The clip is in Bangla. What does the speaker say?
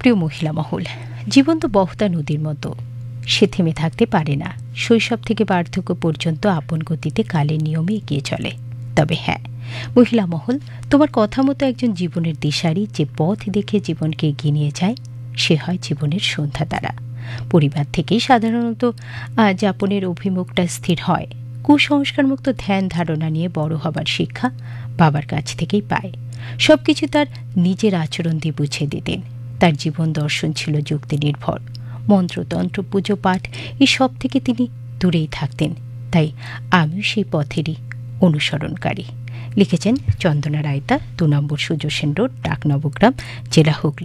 প্রিয় মহিলা মহল, জীবন তো বহতা নদীর মতো, সে থেমে থাকতে পারে না। শৈশব থেকে বার্ধক্য পর্যন্ত আপন গতিতে কালের নিয়মে এগিয়ে চলে। তবে হ্যাঁ মহিলা মহল, তোমার কথা মতো একজন জীবনের দিশারি যে পথ দেখে জীবনকে এগিয়ে নিয়ে যায়, সে হয় জীবনের সন্ধ্যা তারা। পরিবার থেকেই সাধারণত যাপনের অভিমুখটা স্থির হয়। কুসংস্কারমুক্ত ধ্যান ধারণা নিয়ে বড় হবার শিক্ষা বাবার কাছ থেকেই পায়। সবকিছু তার নিজের আচরণ দিয়ে বুঝিয়ে দিতেন। তার জীবন দর্শন ছিল যুক্তি নির্ভর। মন্ত্রতন্ত্র, পুজো পাঠ এসব থেকে তিনি দূরেই থাকতেন। তাই আমিও সেই পথেরই অনুসরণকারী। লিখেছেন চন্দনা রায়তা, 2 নম্বর সূর্য সেন রোড, ডাক নবগ্রাম, জেলা হুগলি।